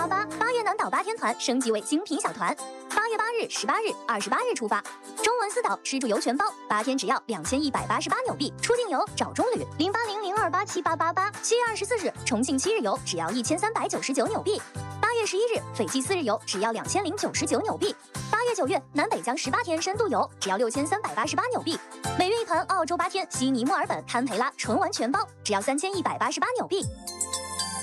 8月南岛8天团升级为精品小团，8月8日、18日、28日出发。中文4岛吃住游全包，8天只要2188纽币。出境游找中旅0800287888。7月24日重庆7日游只要1399纽币。8月11日斐济4日游只要2099纽币。8月9日南北疆18天深度游只要6388纽币。每月1盘澳洲8天悉尼、墨尔本、堪培拉纯玩全包只要3188纽币。